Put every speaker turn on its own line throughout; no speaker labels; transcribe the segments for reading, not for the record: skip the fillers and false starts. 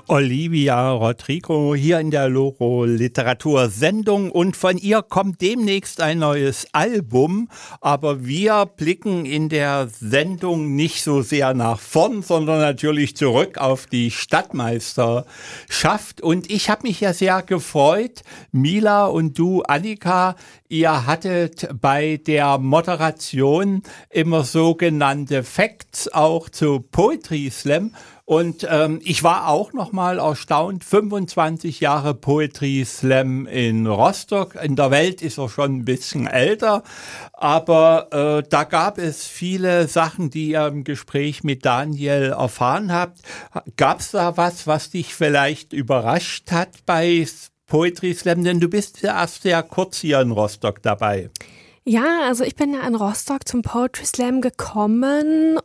Olivia Rodrigo hier in der Loro Literatursendung und von ihr kommt demnächst ein neues Album, aber wir blicken in der Sendung nicht so sehr nach vorn, sondern natürlich zurück auf die Stadtmeisterschaft und ich habe mich ja sehr gefreut, Mila und du, Annika, ihr hattet bei der Moderation immer sogenannte Facts auch zu Poetry Slam. Und ich war auch noch mal erstaunt, 25 Jahre Poetry Slam in Rostock. In der Welt ist er schon ein bisschen älter, aber da gab es viele Sachen, die ihr im Gespräch mit Daniel erfahren habt. Gab es da was dich vielleicht überrascht hat bei Poetry Slam? Denn du bist ja erst sehr kurz hier in Rostock dabei.
Ja, also ich bin ja in Rostock zum Poetry Slam gekommen.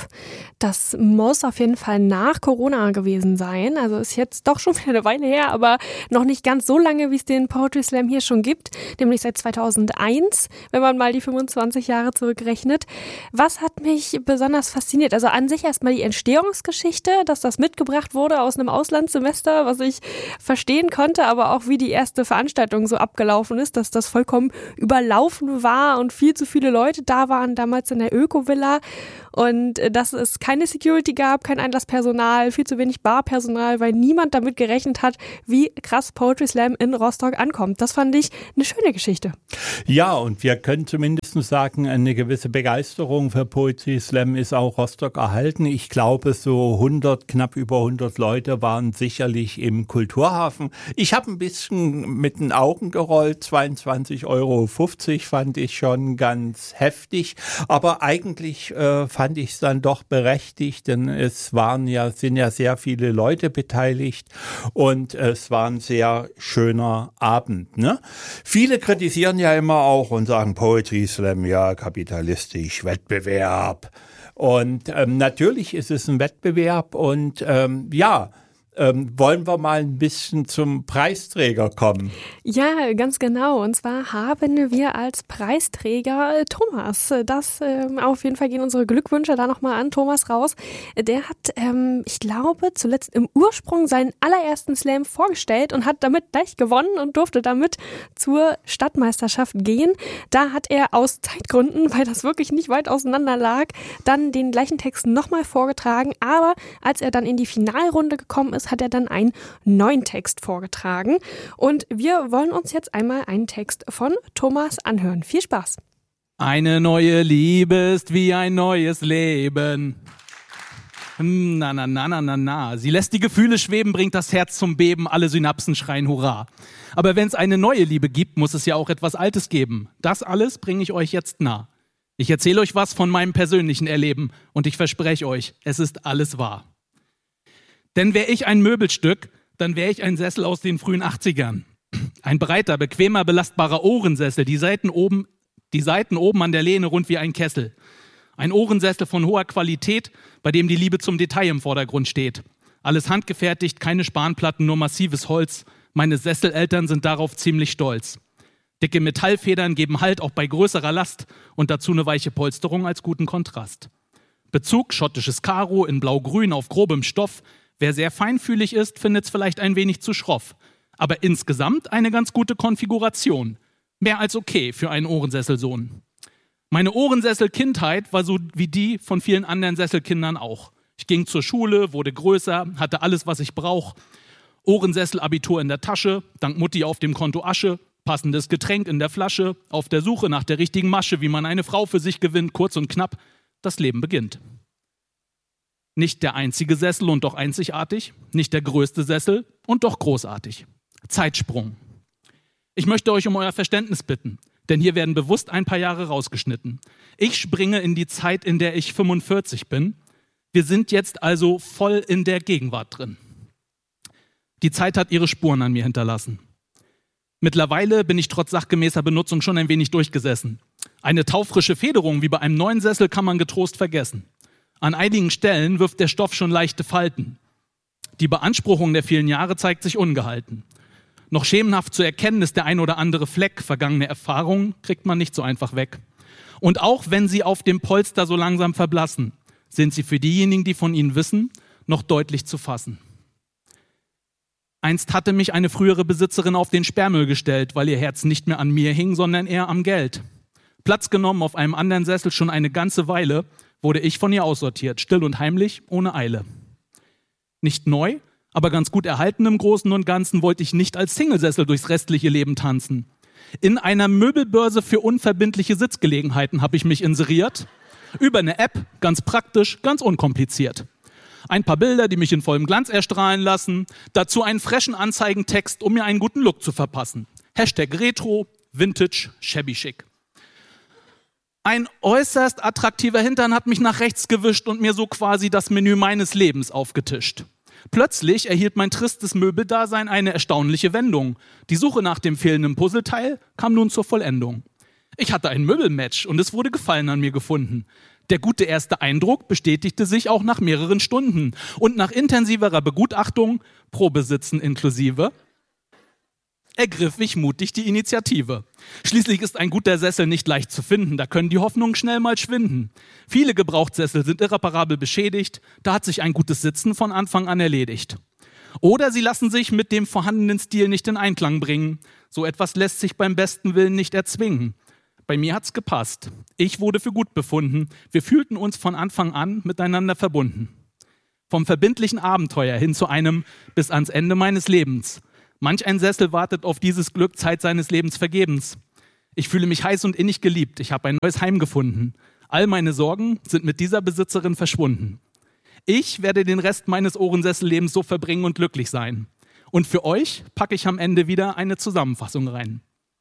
Das muss auf jeden Fall nach Corona gewesen sein. Also ist jetzt doch schon wieder eine Weile her, aber noch nicht ganz so lange, wie es den Poetry Slam hier schon gibt. Nämlich seit 2001, wenn man mal die 25 Jahre zurückrechnet. Was hat mich besonders fasziniert? Also an sich erstmal die Entstehungsgeschichte, dass das mitgebracht wurde aus einem Auslandssemester, was ich verstehen konnte, aber auch wie die erste Veranstaltung so abgelaufen ist, dass das vollkommen überlaufen war und viel zu viele Leute da waren, damals in der Öko-Villa und dass es keine Security gab, kein Einlasspersonal, viel zu wenig Barpersonal, weil niemand damit gerechnet hat, wie krass Poetry Slam in Rostock ankommt. Das fand ich eine schöne Geschichte.
Ja, und wir können zumindest sagen, eine gewisse Begeisterung für Poetry Slam ist auch Rostock erhalten. Ich glaube, so knapp über 100 Leute waren sicherlich im Kulturhafen. Ich habe ein bisschen mit den Augen gerollt, 22,50 € fand ich schon ganz heftig, aber eigentlich fand ich es dann doch berechtigt, denn es sind ja sehr viele Leute beteiligt und es war ein sehr schöner Abend. Ne? Viele kritisieren ja immer auch und sagen Poetry Slam, ja, kapitalistisch, Wettbewerb. Und natürlich ist es ein Wettbewerb und wollen wir mal ein bisschen zum Preisträger kommen?
Ja, ganz genau. Und zwar haben wir als Preisträger Thomas. Das auf jeden Fall gehen unsere Glückwünsche da nochmal an Thomas raus. Der hat, ich glaube, zuletzt im Ursprung seinen allerersten Slam vorgestellt und hat damit gleich gewonnen und durfte damit zur Stadtmeisterschaft gehen. Da hat er aus Zeitgründen, weil das wirklich nicht weit auseinander lag, dann den gleichen Text nochmal vorgetragen. Aber als er dann in die Finalrunde gekommen ist, hat er dann einen neuen Text vorgetragen. Und wir wollen uns jetzt einmal einen Text von Thomas anhören. Viel Spaß!
Eine neue Liebe ist wie ein neues Leben. Na, na, na, na, na, na. Sie lässt die Gefühle schweben, bringt das Herz zum Beben, alle Synapsen schreien Hurra. Aber wenn es eine neue Liebe gibt, muss es ja auch etwas Altes geben. Das alles bringe ich euch jetzt nah. Ich erzähle euch was von meinem persönlichen Erleben und ich verspreche euch, es ist alles wahr. Denn wäre ich ein Möbelstück, dann wäre ich ein Sessel aus den frühen 80ern. Ein breiter, bequemer, belastbarer Ohrensessel, die Seiten oben an der Lehne rund wie ein Kessel. Ein Ohrensessel von hoher Qualität, bei dem die Liebe zum Detail im Vordergrund steht. Alles handgefertigt, keine Spanplatten, nur massives Holz. Meine Sesseleltern sind darauf ziemlich stolz. Dicke Metallfedern geben Halt auch bei größerer Last und dazu eine weiche Polsterung als guten Kontrast. Bezug schottisches Karo in blau-grün auf grobem Stoff. Wer sehr feinfühlig ist, findet es vielleicht ein wenig zu schroff. Aber insgesamt eine ganz gute Konfiguration. Mehr als okay für einen Ohrensesselsohn. Meine Ohrensessel-Kindheit war so wie die von vielen anderen Sesselkindern auch. Ich ging zur Schule, wurde größer, hatte alles, was ich brauche. Ohrensessel-Abitur in der Tasche, dank Mutti auf dem Konto Asche, passendes Getränk in der Flasche, auf der Suche nach der richtigen Masche, wie man eine Frau für sich gewinnt, kurz und knapp, das Leben beginnt. Nicht der einzige Sessel und doch einzigartig, nicht der größte Sessel und doch großartig. Zeitsprung. Ich möchte euch um euer Verständnis bitten, denn hier werden bewusst ein paar Jahre rausgeschnitten. Ich springe in die Zeit, in der ich 45 bin. Wir sind jetzt also voll in der Gegenwart drin. Die Zeit hat ihre Spuren an mir hinterlassen. Mittlerweile bin ich trotz sachgemäßer Benutzung schon ein wenig durchgesessen. Eine taufrische Federung wie bei einem neuen Sessel kann man getrost vergessen. An einigen Stellen wirft der Stoff schon leichte Falten. Die Beanspruchung der vielen Jahre zeigt sich ungehalten. Noch schemenhaft zu erkennen ist der ein oder andere Fleck. Vergangene Erfahrungen kriegt man nicht so einfach weg. Und auch wenn sie auf dem Polster so langsam verblassen, sind sie für diejenigen, die von ihnen wissen, noch deutlich zu fassen. Einst hatte mich eine frühere Besitzerin auf den Sperrmüll gestellt, weil ihr Herz nicht mehr an mir hing, sondern eher am Geld. Platz genommen auf einem anderen Sessel schon eine ganze Weile, wurde ich von ihr aussortiert, still und heimlich, ohne Eile. Nicht neu, aber ganz gut erhalten im Großen und Ganzen wollte ich nicht als Singlesessel durchs restliche Leben tanzen. In einer Möbelbörse für unverbindliche Sitzgelegenheiten habe ich mich inseriert. Über eine App, ganz praktisch, ganz unkompliziert. Ein paar Bilder, die mich in vollem Glanz erstrahlen lassen. Dazu einen freshen Anzeigentext, um mir einen guten Look zu verpassen. Hashtag Retro, Vintage, Shabby Chic. Ein äußerst attraktiver Hintern hat mich nach rechts gewischt und mir so quasi das Menü meines Lebens aufgetischt. Plötzlich erhielt mein tristes Möbeldasein eine erstaunliche Wendung. Die Suche nach dem fehlenden Puzzleteil kam nun zur Vollendung. Ich hatte ein Möbelmatch und es wurde Gefallen an mir gefunden. Der gute erste Eindruck bestätigte sich auch nach mehreren Stunden. Und nach intensiverer Begutachtung, Probesitzen inklusive, ergriff ich mutig die Initiative. Schließlich ist ein guter Sessel nicht leicht zu finden, da können die Hoffnungen schnell mal schwinden. Viele Gebrauchtsessel sind irreparabel beschädigt, da hat sich ein gutes Sitzen von Anfang an erledigt. Oder sie lassen sich mit dem vorhandenen Stil nicht in Einklang bringen. So etwas lässt sich beim besten Willen nicht erzwingen. Bei mir hat's gepasst. Ich wurde für gut befunden. Wir fühlten uns von Anfang an miteinander verbunden. Vom verbindlichen Abenteuer hin zu einem bis ans Ende meines Lebens. Manch ein Sessel wartet auf dieses Glück Zeit seines Lebens vergebens. Ich fühle mich heiß und innig geliebt. Ich habe ein neues Heim gefunden. All meine Sorgen sind mit dieser Besitzerin verschwunden. Ich werde den Rest meines Ohrensessellebens so verbringen und glücklich sein. Und für euch packe ich am Ende wieder eine Zusammenfassung rein.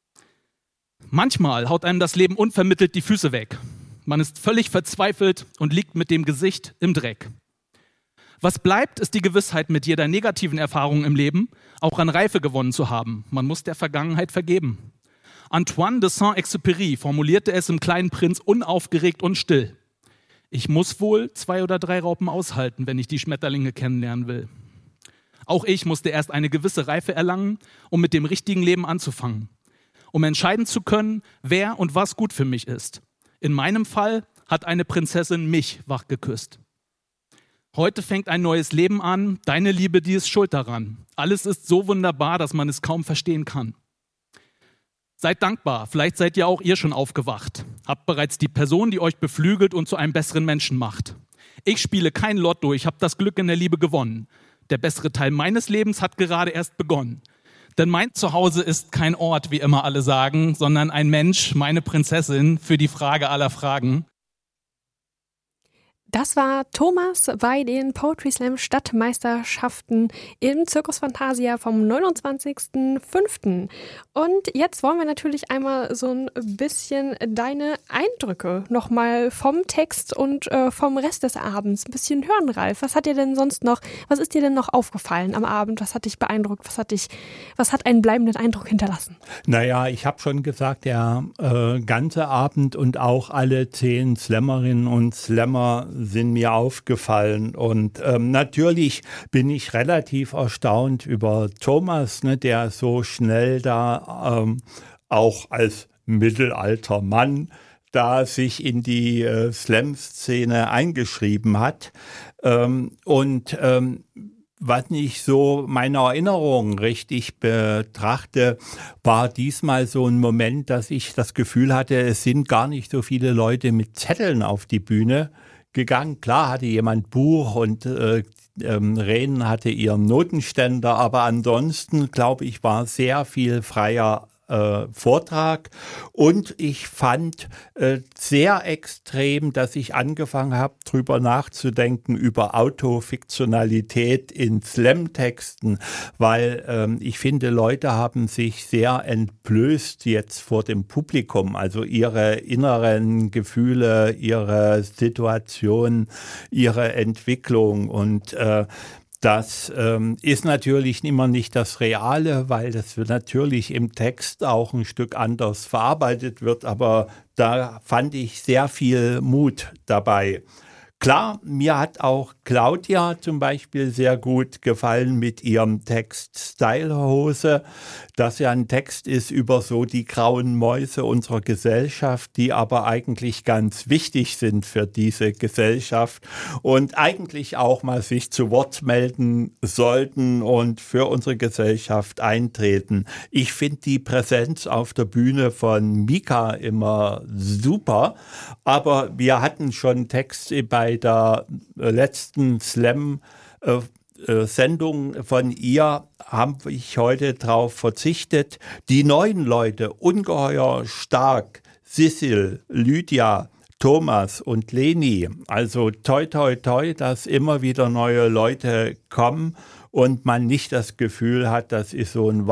Manchmal haut einem das Leben unvermittelt die Füße weg. Man ist völlig verzweifelt und liegt mit dem Gesicht im Dreck. Was bleibt, ist die Gewissheit, mit jeder negativen Erfahrung im Leben auch an Reife gewonnen zu haben. Man muss der Vergangenheit vergeben. Antoine de Saint-Exupéry formulierte es im Kleinen Prinz unaufgeregt und still. Ich muss wohl 2 oder 3 Raupen aushalten, wenn ich die Schmetterlinge kennenlernen will. Auch ich musste erst eine gewisse Reife erlangen, um mit dem richtigen Leben anzufangen. Um entscheiden zu können, wer und was gut für mich ist. In meinem Fall hat eine Prinzessin mich wach geküsst. Heute fängt ein neues Leben an, deine Liebe, die ist schuld daran. Alles ist so wunderbar, dass man es kaum verstehen kann. Seid dankbar, vielleicht seid ja auch ihr schon aufgewacht. Habt bereits die Person, die euch beflügelt und zu einem besseren Menschen macht. Ich spiele kein Lotto, ich habe das Glück in der Liebe gewonnen. Der bessere Teil meines Lebens hat gerade erst begonnen. Denn mein Zuhause ist kein Ort, wie immer alle sagen, sondern ein Mensch, meine Prinzessin, für die Frage aller Fragen.
Das war Thomas bei den Poetry Slam Stadtmeisterschaften im Circus Fantasia vom 29.05. Und jetzt wollen wir natürlich einmal so ein bisschen deine Eindrücke nochmal vom Text und vom Rest des Abends ein bisschen hören, Ralf. Was ist dir denn noch aufgefallen am Abend? Was hat dich beeindruckt? Was hat einen bleibenden Eindruck hinterlassen?
Naja, ich habe schon gesagt, der ganze Abend und auch alle 10 Slammerinnen und Slammer sind mir aufgefallen. Und natürlich bin ich relativ erstaunt über Thomas, ne, der so schnell da auch als mittelalter Mann da sich in die Slam-Szene eingeschrieben hat. Was ich so meine Erinnerungen richtig betrachte, war diesmal so ein Moment, dass ich das Gefühl hatte, es sind gar nicht so viele Leute mit Zetteln auf die Bühne gegangen. Klar hatte jemand Buch und Renen hatte ihren Notenständer, aber ansonsten, glaube ich, war sehr viel freier Vortrag. Und ich fand sehr extrem, dass ich angefangen habe, drüber nachzudenken, über Autofiktionalität in Slam-Texten, weil ich finde, Leute haben sich sehr entblößt jetzt vor dem Publikum, also ihre inneren Gefühle, ihre Situation, ihre Entwicklung und das ist natürlich immer nicht das Reale, weil das natürlich im Text auch ein Stück anders verarbeitet wird, aber da fand ich sehr viel Mut dabei. Klar, mir hat auch Claudia zum Beispiel sehr gut gefallen mit ihrem Text Stylehose, das ja ein Text ist über so die grauen Mäuse unserer Gesellschaft, die aber eigentlich ganz wichtig sind für diese Gesellschaft und eigentlich auch mal sich zu Wort melden sollten und für unsere Gesellschaft eintreten. Ich finde die Präsenz auf der Bühne von Mika immer super, aber wir hatten schon Texte bei der letzten Slam-Sendung von ihr, habe ich heute darauf verzichtet. Die neuen Leute, ungeheuer stark, Sissil, Lydia, Thomas und Leni, also toi toi toi, dass immer wieder neue Leute kommen und man nicht das Gefühl hat, das ist so ein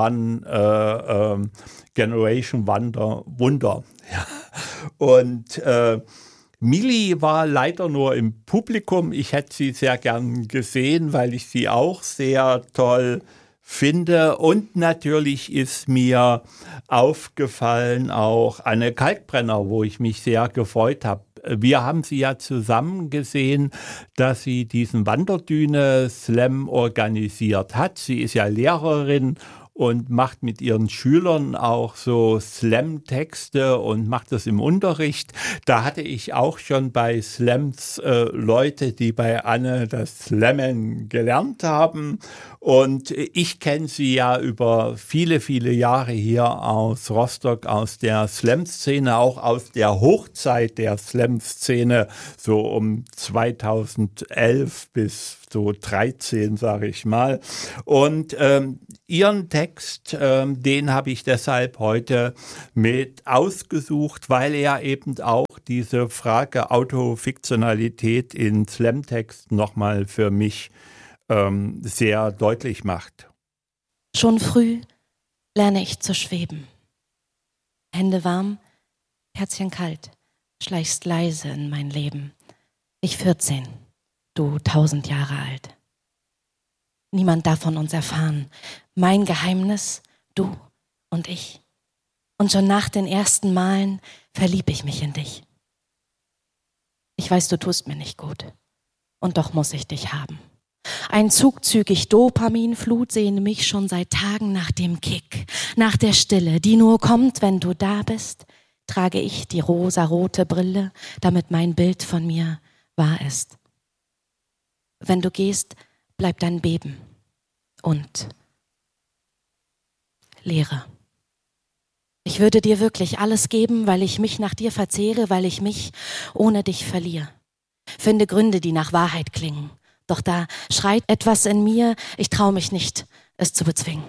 One-Generation-Wunder. Ja. Und Milli war leider nur im Publikum. Ich hätte sie sehr gern gesehen, weil ich sie auch sehr toll finde. Und natürlich ist mir aufgefallen auch Anne Kalkbrenner, wo ich mich sehr gefreut habe. Wir haben sie ja zusammen gesehen, dass sie diesen Wanderdüne-Slam organisiert hat. Sie ist ja Lehrerin und macht mit ihren Schülern auch so Slam-Texte und macht das im Unterricht. Da hatte ich auch schon bei Slams Leute, die bei Anne das Slammen gelernt haben. Und ich kenne sie ja über viele, viele Jahre hier aus Rostock, aus der Slam-Szene, auch aus der Hochzeit der Slam-Szene, so um 2011 bis so 13, sage ich mal. Und ihren Text, den habe ich deshalb heute mit ausgesucht, weil er eben auch diese Frage Autofiktionalität in Slam-Text nochmal für mich sehr deutlich macht.
Schon früh lerne ich zu schweben. Hände warm, Herzchen kalt, schleichst leise in mein Leben. Ich 14, du 1000 Jahre alt. Niemand darf von uns erfahren. Mein Geheimnis, du und ich. Und schon nach den ersten Malen verlieb ich mich in dich. Ich weiß, du tust mir nicht gut. Und doch muss ich dich haben. Ein zugzügig Dopaminflut sehne mich schon seit Tagen nach dem Kick, nach der Stille, die nur kommt, wenn du da bist, trage ich die rosarote Brille, damit mein Bild von mir wahr ist. Wenn du gehst, bleibt dein Beben und Leere. Ich würde dir wirklich alles geben, weil ich mich nach dir verzehre, weil ich mich ohne dich verliere. Finde Gründe, die nach Wahrheit klingen. Doch da schreit etwas in mir, ich traue mich nicht, es zu bezwingen.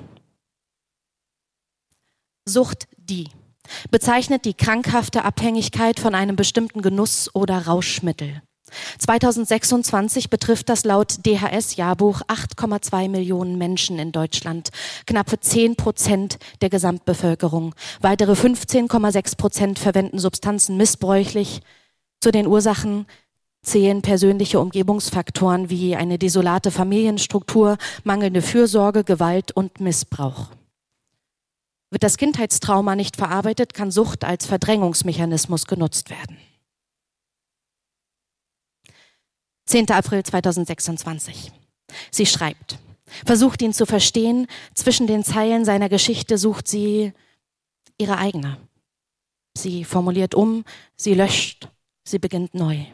Sucht bezeichnet die krankhafte Abhängigkeit von einem bestimmten Genuss oder Rauschmittel. 2026 betrifft das laut DHS-Jahrbuch 8,2 Millionen Menschen in Deutschland, knappe 10% der Gesamtbevölkerung. Weitere 15,6% verwenden Substanzen missbräuchlich. Zu den Ursachen zählen persönliche Umgebungsfaktoren wie eine desolate Familienstruktur, mangelnde Fürsorge, Gewalt und Missbrauch. Wird das Kindheitstrauma nicht verarbeitet, kann Sucht als Verdrängungsmechanismus genutzt werden. 10. April 2026. Sie schreibt, versucht ihn zu verstehen, zwischen den Zeilen seiner Geschichte sucht sie ihre eigene. Sie formuliert sie löscht, sie beginnt neu.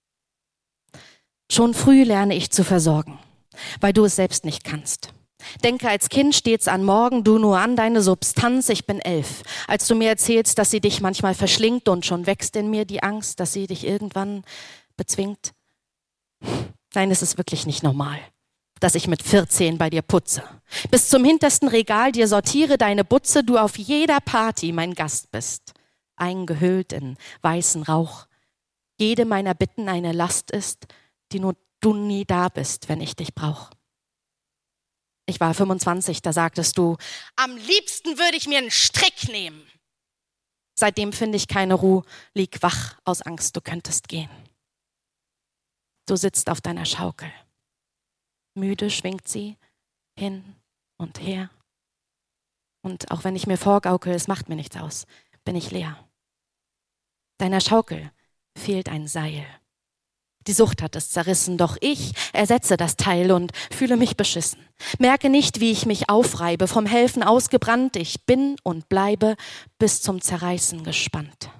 Schon früh lerne ich zu versorgen, weil du es selbst nicht kannst. Denke als Kind stets an morgen, du nur an deine Substanz, ich bin 11. Als du mir erzählst, dass sie dich manchmal verschlingt und schon wächst in mir die Angst, dass sie dich irgendwann bezwingt. Nein, es ist wirklich nicht normal, dass ich mit 14 bei dir putze. Bis zum hintersten Regal dir sortiere deine Butze, du auf jeder Party mein Gast bist. Eingehüllt in weißen Rauch. Jede meiner Bitten eine Last ist, die nur du nie da bist, wenn ich dich brauche. Ich war 25, da sagtest du, am liebsten würde ich mir einen Strick nehmen. Seitdem finde ich keine Ruhe, lieg wach aus Angst, du könntest gehen. Du sitzt auf deiner Schaukel. Müde schwingt sie hin und her. Und auch wenn ich mir vorgaukel, es macht mir nichts aus, bin ich leer. Deiner Schaukel fehlt ein Seil. Die Sucht hat es zerrissen, doch ich ersetze das Teil und fühle mich beschissen. Merke nicht, wie ich mich aufreibe, vom Helfen ausgebrannt. Ich bin und bleibe bis zum Zerreißen gespannt.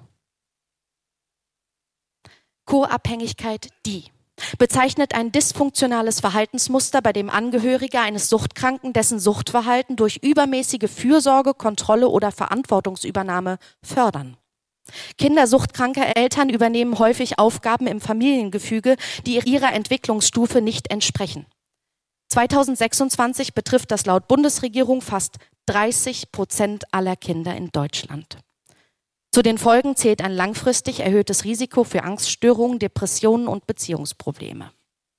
Co-Abhängigkeit, die bezeichnet ein dysfunktionales Verhaltensmuster, bei dem Angehörige eines Suchtkranken dessen Suchtverhalten durch übermäßige Fürsorge, Kontrolle oder Verantwortungsübernahme fördern. Kinder suchtkranker Eltern übernehmen häufig Aufgaben im Familiengefüge, die ihrer Entwicklungsstufe nicht entsprechen. 2026 betrifft das laut Bundesregierung fast 30% aller Kinder in Deutschland. Zu den Folgen zählt ein langfristig erhöhtes Risiko für Angststörungen, Depressionen und Beziehungsprobleme.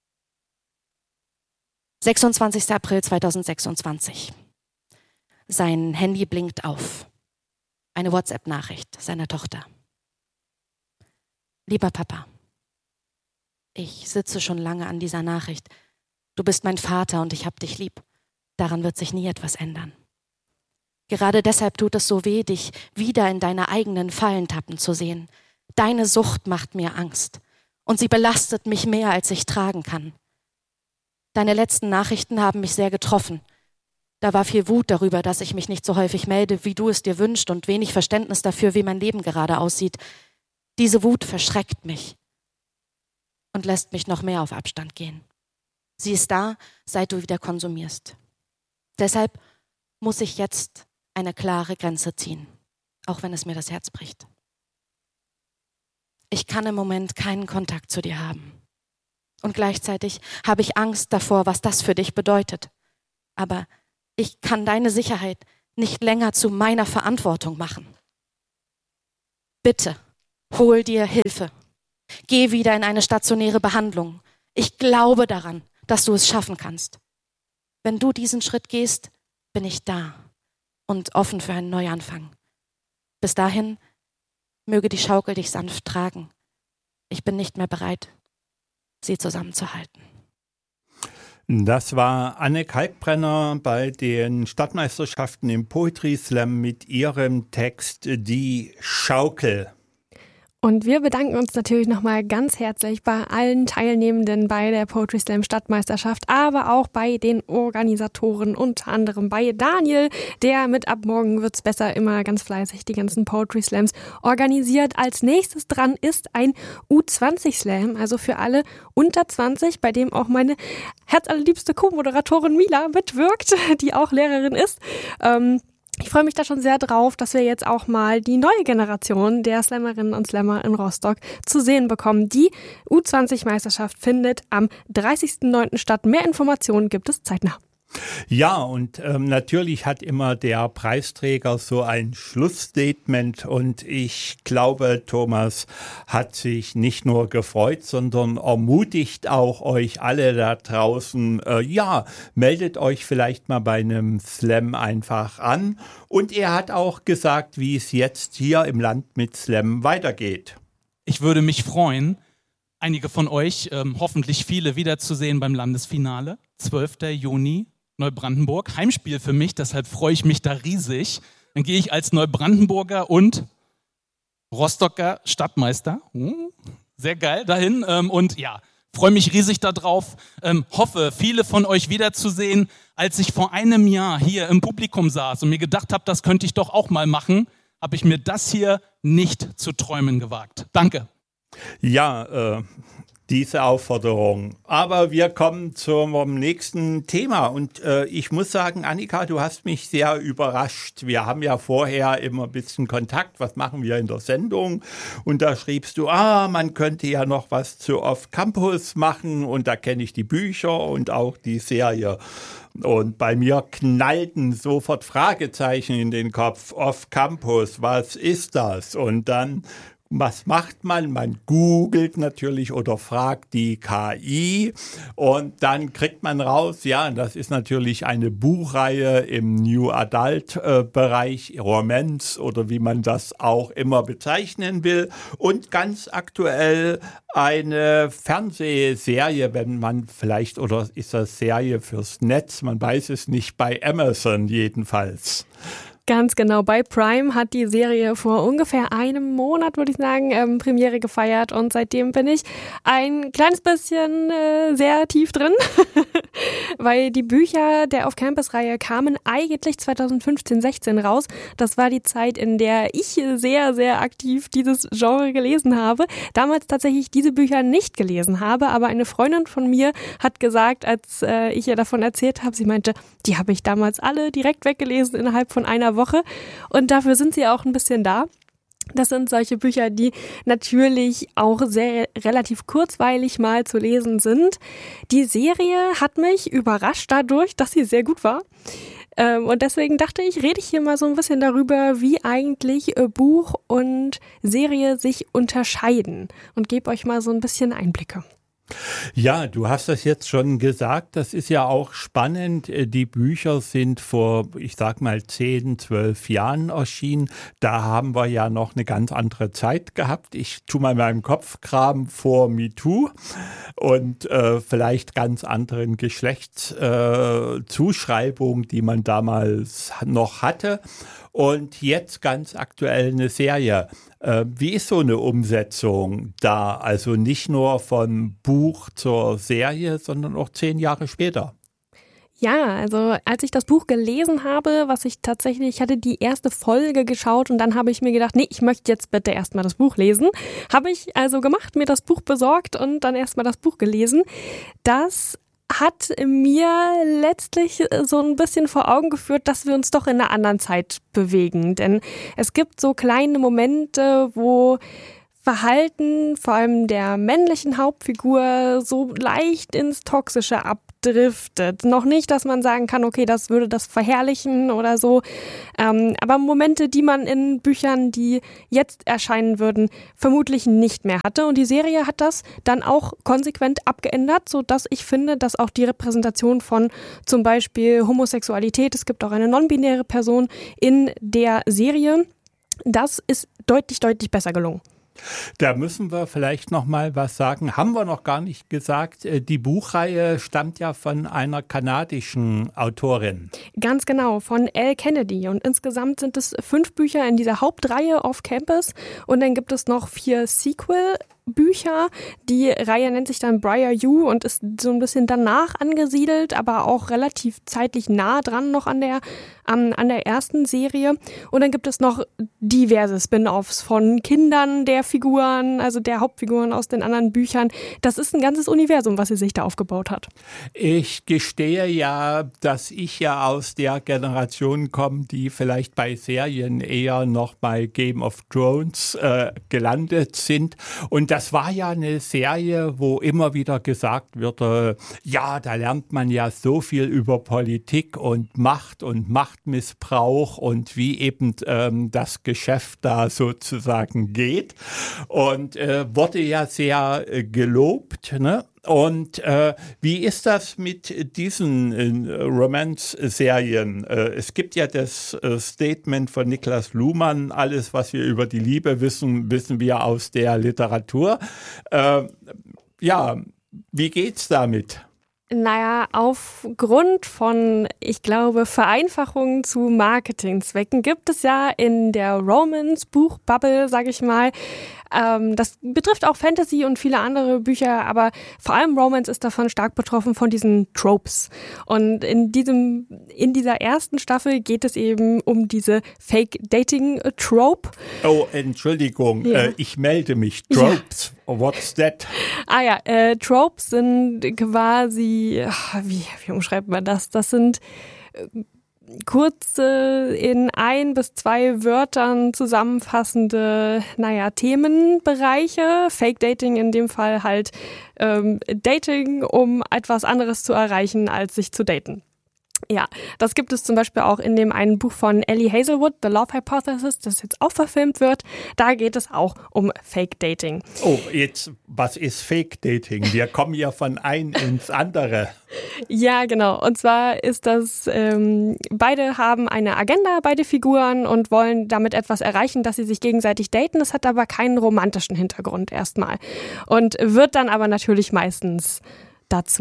26. April 2026. Sein Handy blinkt auf. Eine WhatsApp-Nachricht seiner Tochter. Lieber Papa, ich sitze schon lange an dieser Nachricht. Du bist mein Vater und ich hab dich lieb. Daran wird sich nie etwas ändern. Gerade deshalb tut es so weh, dich wieder in deine eigenen Fallen tappen zu sehen. Deine Sucht macht mir Angst und sie belastet mich mehr, als ich tragen kann. Deine letzten Nachrichten haben mich sehr getroffen. Da war viel Wut darüber, dass ich mich nicht so häufig melde, wie du es dir wünschst und wenig Verständnis dafür, wie mein Leben gerade aussieht. Diese Wut verschreckt mich und lässt mich noch mehr auf Abstand gehen. Sie ist da, seit du wieder konsumierst. Deshalb muss ich jetzt eine klare Grenze ziehen, auch wenn es mir das Herz bricht. Ich kann im Moment keinen Kontakt zu dir haben. Und gleichzeitig habe ich Angst davor, was das für dich bedeutet. Aber ich kann deine Sicherheit nicht länger zu meiner Verantwortung machen. Bitte, hol dir Hilfe. Geh wieder in eine stationäre Behandlung. Ich glaube daran, dass du es schaffen kannst. Wenn du diesen Schritt gehst, bin ich da und offen für einen Neuanfang. Bis dahin möge die Schaukel dich sanft tragen. Ich bin nicht mehr bereit, sie zusammenzuhalten.
Das war Anne Kalkbrenner bei den Stadtmeisterschaften im Poetry Slam mit ihrem Text Die Schaukel.
Und wir bedanken uns natürlich nochmal ganz herzlich bei allen Teilnehmenden bei der Poetry Slam Stadtmeisterschaft, aber auch bei den Organisatoren, unter anderem bei Daniel, der mit Ab morgen wird's besser immer ganz fleißig die ganzen Poetry Slams organisiert. Als nächstes dran ist ein U20 Slam, also für alle unter 20, bei dem auch meine herzallerliebste Co-Moderatorin Mila mitwirkt, die auch Lehrerin ist. Ich freue mich da schon sehr drauf, dass wir jetzt auch mal die neue Generation der Slammerinnen und Slammer in Rostock zu sehen bekommen. Die U20-Meisterschaft findet am 30.09. statt. Mehr Informationen gibt es zeitnah.
Ja, und natürlich hat immer der Preisträger so ein Schlussstatement und ich glaube, Thomas hat sich nicht nur gefreut, sondern ermutigt auch euch alle da draußen, meldet euch vielleicht mal bei einem Slam einfach an und er hat auch gesagt, wie es jetzt hier im Land mit Slam weitergeht.
Ich würde mich freuen, einige von euch, hoffentlich viele, wiederzusehen beim Landesfinale, 12. Juni. Neubrandenburg, Heimspiel für mich, deshalb freue ich mich da riesig. Dann gehe ich als Neubrandenburger und Rostocker Stadtmeister, sehr geil, dahin und ja, freue mich riesig darauf, hoffe, viele von euch wiederzusehen. Als ich vor einem Jahr hier im Publikum saß und mir gedacht habe, das könnte ich doch auch mal machen, habe ich mir das hier nicht zu träumen gewagt. Danke.
Ja, diese Aufforderung. Aber wir kommen zum nächsten Thema und ich muss sagen, Annika, du hast mich sehr überrascht. Wir haben ja vorher immer ein bisschen Kontakt, was machen wir in der Sendung und da schriebst du, man könnte ja noch was zu Off Campus machen und da kenne ich die Bücher und auch die Serie. Und bei mir knallten sofort Fragezeichen in den Kopf. Off Campus, was ist das? Und dann was macht man? Man googelt natürlich oder fragt die KI und dann kriegt man raus, ja, das ist natürlich eine Buchreihe im New Adult Bereich, Romance oder wie man das auch immer bezeichnen will und ganz aktuell eine Fernsehserie, wenn man vielleicht, oder ist das Serie fürs Netz, man weiß es nicht, bei Amazon jedenfalls.
Ganz genau. Bei Prime hat die Serie vor ungefähr einem Monat, würde ich sagen, Premiere gefeiert und seitdem bin ich ein kleines bisschen sehr tief drin, weil die Bücher der Auf-Campus-Reihe kamen eigentlich 2015/16 raus. Das war die Zeit, in der ich sehr, sehr aktiv dieses Genre gelesen habe. Damals tatsächlich diese Bücher nicht gelesen habe, aber eine Freundin von mir hat gesagt, als ich ihr davon erzählt habe, sie meinte, die habe ich damals alle direkt weggelesen innerhalb von einer Woche und dafür sind sie auch ein bisschen da. Das sind solche Bücher, die natürlich auch sehr relativ kurzweilig mal zu lesen sind. Die Serie hat mich überrascht dadurch, dass sie sehr gut war. Und deswegen dachte ich, rede ich hier mal so ein bisschen darüber, wie eigentlich Buch und Serie sich unterscheiden und gebe euch mal so ein bisschen Einblicke.
Ja, du hast das jetzt schon gesagt, das ist ja auch spannend. Die Bücher sind vor, ich sag mal, 10, 12 Jahren erschienen. Da haben wir ja noch eine ganz andere Zeit gehabt. Ich tue mal in meinem Kopf graben vor MeToo und vielleicht ganz anderen Geschlechtszuschreibungen, die man damals noch hatte. Und jetzt ganz aktuell eine Serie. Wie ist so eine Umsetzung da? Also nicht nur vom Buch zur Serie, sondern auch 10 Jahre später.
Ja, also als ich das Buch gelesen habe, ich hatte die erste Folge geschaut und dann habe ich mir gedacht, nee, ich möchte jetzt bitte erstmal das Buch lesen. Habe ich also gemacht, mir das Buch besorgt und dann erstmal das Buch gelesen. Das hat mir letztlich so ein bisschen vor Augen geführt, dass wir uns doch in einer anderen Zeit bewegen. Denn es gibt so kleine Momente, wo Verhalten, vor allem der männlichen Hauptfigur, so leicht ins Toxische abdriftet. Noch nicht, dass man sagen kann, okay, das würde das verherrlichen oder so. Aber Momente, die man in Büchern, die jetzt erscheinen würden, vermutlich nicht mehr hatte. Und die Serie hat das dann auch konsequent abgeändert, sodass ich finde, dass auch die Repräsentation von zum Beispiel Homosexualität, es gibt auch eine non-binäre Person in der Serie, das ist deutlich, deutlich besser gelungen.
Da müssen wir vielleicht noch mal was sagen. Haben wir noch gar nicht gesagt. Die Buchreihe stammt ja von einer kanadischen Autorin.
Ganz genau, von Elle Kennedy. Und insgesamt sind es 5 Bücher in dieser Hauptreihe Off Campus. Und dann gibt es noch 4 Sequel-Bücher. Die Reihe nennt sich dann Briar U und ist so ein bisschen danach angesiedelt, aber auch relativ zeitlich nah dran noch an der ersten Serie. Und dann gibt es noch diverse Spin-offs von Kindern der Figuren, also der Hauptfiguren aus den anderen Büchern. Das ist ein ganzes Universum, was sie sich da aufgebaut hat.
Ich gestehe ja, dass ich ja aus der Generation komme, die vielleicht bei Serien eher noch bei Game of Thrones gelandet sind. Und das war ja eine Serie, wo immer wieder gesagt wird, ja, da lernt man ja so viel über Politik und Macht und Machtmissbrauch und wie eben das Geschäft da sozusagen geht. Und wurde ja sehr gelobt, ne? Und wie ist das mit diesen Romance-Serien? Es gibt ja das Statement von Niklas Luhmann, alles, was wir über die Liebe wissen, wissen wir aus der Literatur. Ja, wie geht's damit?
Naja, aufgrund von, ich glaube, Vereinfachungen zu Marketingzwecken gibt es ja in der Romance-Buchbubble, sage ich mal, das betrifft auch Fantasy und viele andere Bücher, aber vor allem Romance ist davon stark betroffen von diesen Tropes. Und in dieser ersten Staffel geht es eben um diese Fake-Dating-Trope.
Oh, Entschuldigung,
ja.
Ich melde mich. Tropes, ja. What's that?
Tropes sind quasi, wie umschreibt man das? Das sind kurze, in 1 bis 2 Wörtern zusammenfassende, Themenbereiche. Fake Dating in dem Fall halt Dating, um etwas anderes zu erreichen, als sich zu daten. Ja, das gibt es zum Beispiel auch in dem einen Buch von Ellie Hazelwood, The Love Hypothesis, das jetzt auch verfilmt wird. Da geht es auch um Fake Dating.
Oh, jetzt, was ist Fake Dating? Wir kommen ja von einem ins andere.
Ja, genau. Und zwar ist das, beide haben eine Agenda, beide Figuren, und wollen damit etwas erreichen, dass sie sich gegenseitig daten. Das hat aber keinen romantischen Hintergrund erstmal. Und wird dann aber natürlich meistens dazu.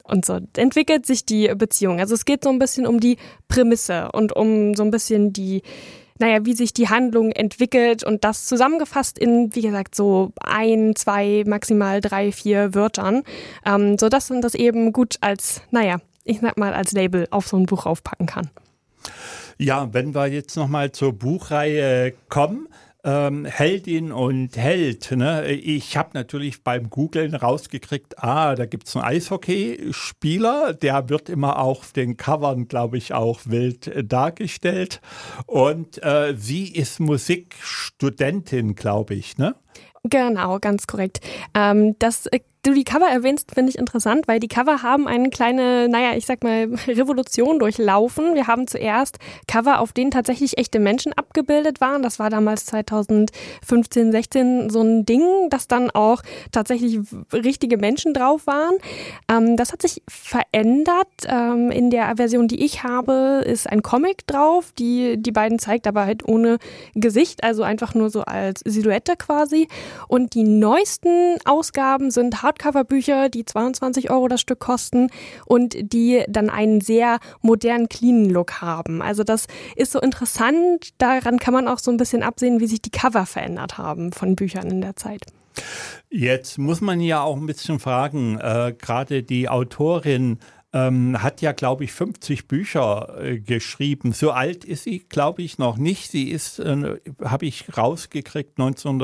Und so entwickelt sich die Beziehung. Also es geht so ein bisschen um die Prämisse und um so ein bisschen wie sich die Handlung entwickelt und das zusammengefasst in, wie gesagt, so 1, 2, maximal 3, 4 Wörtern, sodass man das eben gut als, als Label auf so ein Buch raufpacken kann.
Ja, wenn wir jetzt nochmal zur Buchreihe kommen, Heldin und Held. Ne? Ich habe natürlich beim Googlen rausgekriegt, da gibt es einen Eishockeyspieler, der wird immer auf den Covern, glaube ich, auch wild dargestellt. Und sie ist Musikstudentin, glaube ich, ne?
Genau, ganz korrekt. Dass du die Cover erwähnst, finde ich interessant, weil die Cover haben eine kleine, Revolution durchlaufen. Wir haben zuerst Cover, auf denen tatsächlich echte Menschen abgebildet waren. Das war damals 2015, 16 so ein Ding, dass dann auch tatsächlich richtige Menschen drauf waren. Das hat sich verändert. In der Version, die ich habe, ist ein Comic drauf. Die beiden zeigt aber halt ohne Gesicht, also einfach nur so als Silhouette quasi. Und die neuesten Ausgaben sind Hardcover-Bücher, die 22 € das Stück kosten und die dann einen sehr modernen, cleanen Look haben. Also das ist so interessant, daran kann man auch so ein bisschen absehen, wie sich die Cover verändert haben von Büchern in der Zeit.
Jetzt muss man ja auch ein bisschen fragen, gerade die Autorin hat ja, glaube ich, 50 Bücher geschrieben. So alt ist sie, glaube ich, noch nicht. Sie ist, habe ich rausgekriegt,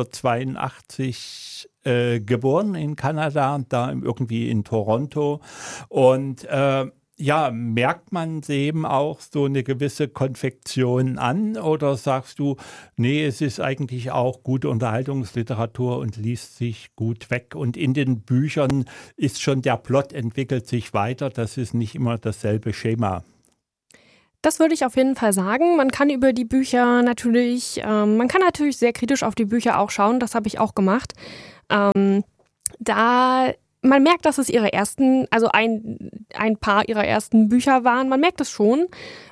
1982 geboren in Kanada, da irgendwie in Toronto. Und merkt man eben auch so eine gewisse Konfektion an oder sagst du, nee, es ist eigentlich auch gute Unterhaltungsliteratur und liest sich gut weg und in den Büchern ist schon der Plot entwickelt sich weiter, das ist nicht immer dasselbe Schema.
Das würde ich auf jeden Fall sagen. Man kann über die Bücher natürlich, sehr kritisch auf die Bücher auch schauen, das habe ich auch gemacht. Man merkt, dass es ein paar ihrer ersten Bücher waren. Man merkt es schon.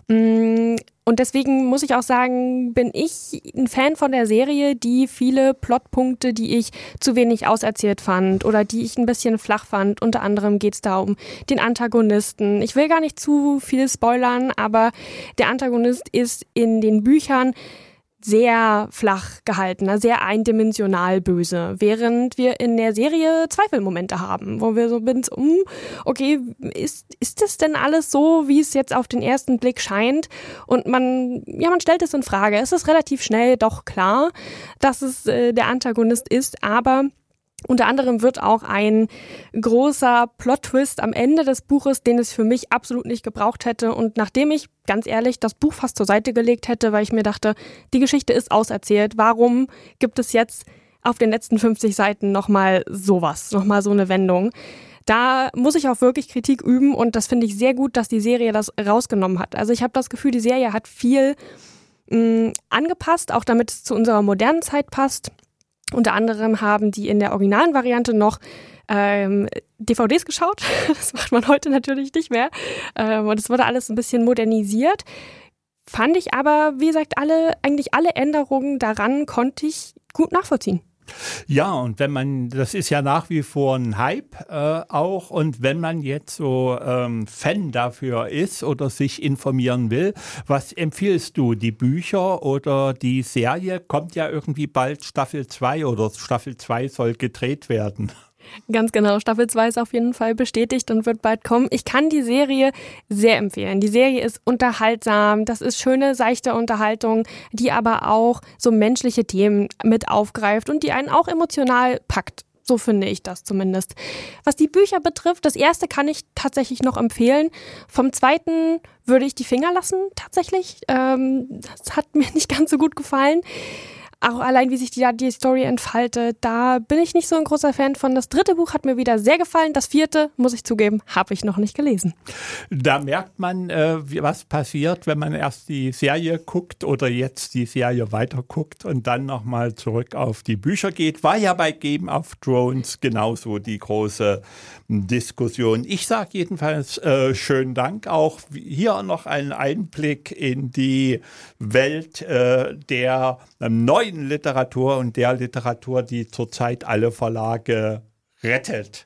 Und deswegen muss ich auch sagen, bin ich ein Fan von der Serie, die viele Plotpunkte, die ich zu wenig auserzählt fand oder die ich ein bisschen flach fand. Unter anderem geht es da um den Antagonisten. Ich will gar nicht zu viel spoilern, aber der Antagonist ist in den Büchern sehr flach gehalten, sehr eindimensional böse, während wir in der Serie Zweifelmomente haben, wo wir so okay, ist das denn alles so, wie es jetzt auf den ersten Blick scheint? Und man stellt es in Frage. Es ist relativ schnell doch klar, dass es der Antagonist ist, aber unter anderem wird auch ein großer Plot-Twist am Ende des Buches, den es für mich absolut nicht gebraucht hätte. Und nachdem ich, ganz ehrlich, das Buch fast zur Seite gelegt hätte, weil ich mir dachte, die Geschichte ist auserzählt. Warum gibt es jetzt auf den letzten 50 Seiten nochmal sowas, nochmal so eine Wendung? Da muss ich auch wirklich Kritik üben und das finde ich sehr gut, dass die Serie das rausgenommen hat. Also ich habe das Gefühl, die Serie hat viel angepasst, auch damit es zu unserer modernen Zeit passt. Unter anderem haben die in der originalen Variante noch DVDs geschaut. Das macht man heute natürlich nicht mehr. Und es wurde alles ein bisschen modernisiert. Fand ich aber, wie gesagt, eigentlich alle Änderungen daran konnte ich gut nachvollziehen.
Ja, und das ist ja nach wie vor ein Hype auch, und wenn man jetzt so Fan dafür ist oder sich informieren will, was empfiehlst du, die Bücher oder die Serie? Kommt ja irgendwie bald Staffel 2 oder Staffel 2 soll gedreht werden.
Ganz genau, Staffel 2 ist auf jeden Fall bestätigt und wird bald kommen. Ich kann die Serie sehr empfehlen. Die Serie ist unterhaltsam, das ist schöne, seichte Unterhaltung, die aber auch so menschliche Themen mit aufgreift und die einen auch emotional packt. So finde ich das zumindest. Was die Bücher betrifft, das erste kann ich tatsächlich noch empfehlen. Vom zweiten würde ich die Finger lassen, tatsächlich. Das hat mir nicht ganz so gut gefallen. Auch allein, wie sich die Story entfaltet, da bin ich nicht so ein großer Fan von. Das dritte Buch hat mir wieder sehr gefallen. Das vierte, muss ich zugeben, habe ich noch nicht gelesen.
Da merkt man, was passiert, wenn man erst die Serie guckt oder jetzt die Serie weiter guckt und dann nochmal zurück auf die Bücher geht. War ja bei Game of Thrones genauso die große Diskussion. Ich sage jedenfalls schönen Dank. Auch hier noch einen Einblick in die Welt der neuen Literatur und der Literatur, die zurzeit alle Verlage rettet.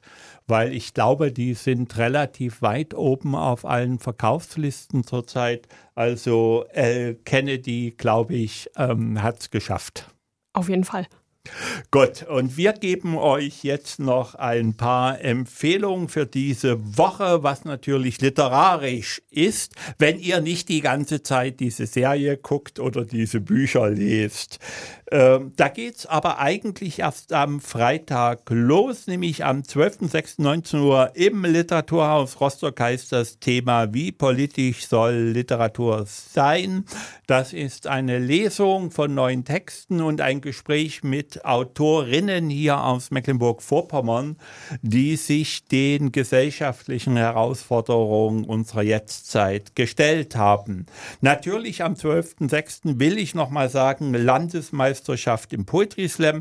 weil ich glaube, die sind relativ weit oben auf allen Verkaufslisten zurzeit. Also Kennedy, glaube ich, hat es geschafft.
Auf jeden Fall.
Gut, und wir geben euch jetzt noch ein paar Empfehlungen für diese Woche, was natürlich literarisch ist, wenn ihr nicht die ganze Zeit diese Serie guckt oder diese Bücher lest. Da geht's aber eigentlich erst am Freitag los, nämlich am 12.06.19 Uhr im Literaturhaus Rostock heißt das Thema Wie politisch soll Literatur sein? Das ist eine Lesung von neuen Texten und ein Gespräch mit Autorinnen hier aus Mecklenburg-Vorpommern, die sich den gesellschaftlichen Herausforderungen unserer Jetztzeit gestellt haben. Natürlich am 12.06. will ich nochmal sagen, Landesmeisterschaft im Poetry Slam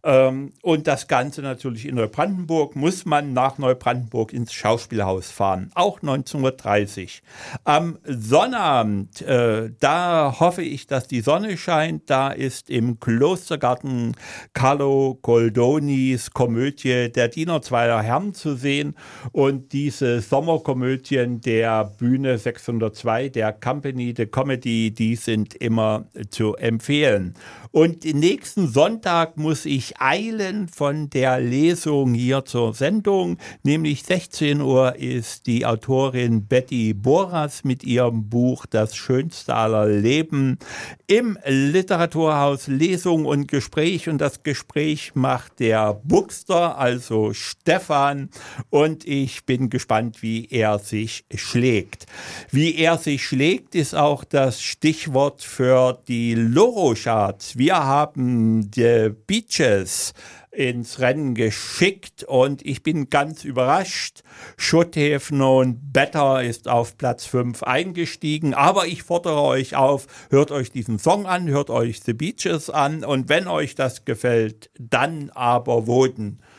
und das Ganze natürlich in Neubrandenburg, muss man nach Neubrandenburg ins Schauspielhaus fahren, auch 19.30 Uhr. Am Sonnabend, da hoffe ich, dass die Sonne scheint, da ist im Klostergarten Carlo Goldonis Komödie Der Diener zweier Herren zu sehen und diese Sommerkomödien der Bühne 602, der Company, der Comedy, die sind immer zu empfehlen. Und nächsten Sonntag muss ich eilen von der Lesung hier zur Sendung, nämlich 16 Uhr ist die Autorin Betty Boras mit ihrem Buch Das Schönste aller Leben im Literaturhaus Lesung und Gespräch und das Gespräch macht der Buxter, also Stefan und ich bin gespannt, wie er sich schlägt. Wie er sich schlägt, ist auch das Stichwort für die Loro-Charts. Wir haben die Beaches ins Rennen geschickt und ich bin ganz überrascht. Should Have Known Better ist auf Platz 5 eingestiegen, aber ich fordere euch auf, hört euch diesen Song an, hört euch The Beaches an und wenn euch das gefällt, dann aber voten.